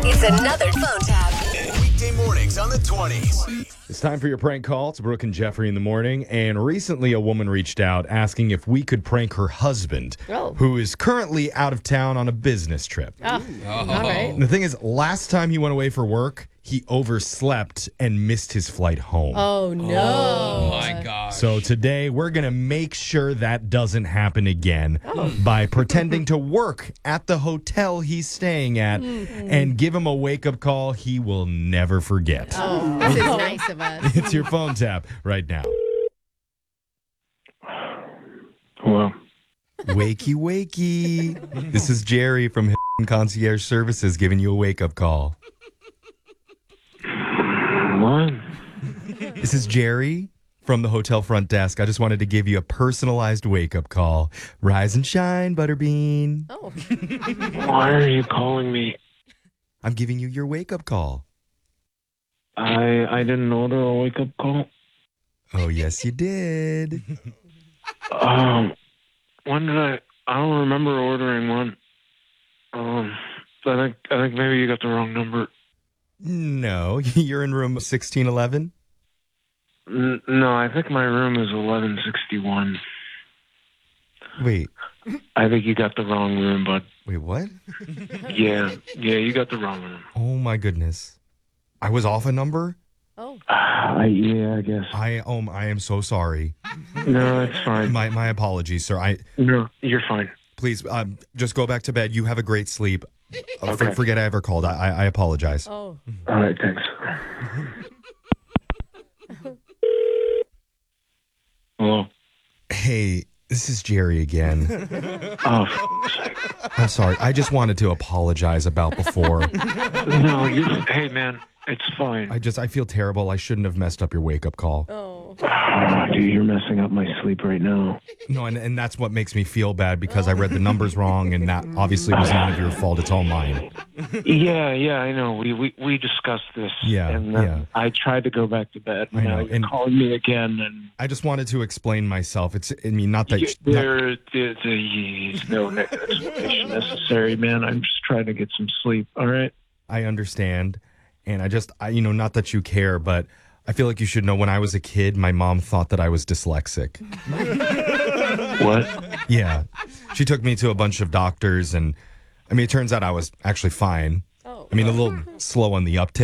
It's another phone tap. Weekday mornings on the 20s. It's time for your prank call. It's Brooke and Jeffrey in the morning. And recently a woman reached out asking if we could prank her husband, who is currently out of town on a business trip. All right. And the thing is, last time he went away for work, he overslept and missed his flight home. Oh, no. Oh, my gosh. So today we're going to make sure that doesn't happen again by pretending to work at the hotel he's staying at and give him a wake-up call he will never forget. Oh, this is nice of us. It's your phone tap right now. Hello. Wakey, wakey. This is Jerry from Concierge Services giving you a wake-up call. What? This is Jerry from the hotel front desk. I just wanted to give you a personalized wake-up call. Rise and shine, Butterbean. Oh. Why are you calling me? I'm giving you your wake-up call. I didn't order a wake-up call. Oh, yes, you did. When did I don't remember ordering one. I think maybe you got the wrong number. No, you're in room 1611? No, I think my room is 1161. Wait, I think you got the wrong room, bud. wait, what? Yeah, you got the wrong room. Oh, my goodness. I was off a number? Oh. Yeah, I guess. I am so sorry. No, it's fine. My apologies, sir. No, you're fine. Please, just go back to bed. You have a great sleep. Okay. Forget I ever called. I apologize. Oh. All right, thanks. Hello. Hey, this is Jerry again. Oh, for fuck's sake. I'm sorry. I just wanted to apologize about before. No, hey, man, it's fine. I feel terrible. I shouldn't have messed up your wake-up call. Oh. Dude, you're messing up my sleep right now. No, and that's what makes me feel bad because I read the numbers wrong, and that obviously was none of your fault. It's all mine. Yeah, I know. We discussed this. Yeah, and yeah. I tried to go back to bed. I know, Now you're and- calling me again, and I just wanted to explain myself. Not that... there's no explanation necessary, man. I'm just trying to get some sleep. All right. I understand, and not that you care, but I feel like you should know when I was a kid, my mom thought that I was dyslexic. What? Yeah. She took me to a bunch of doctors, and it turns out I was actually fine. Oh. A little slow on the uptake.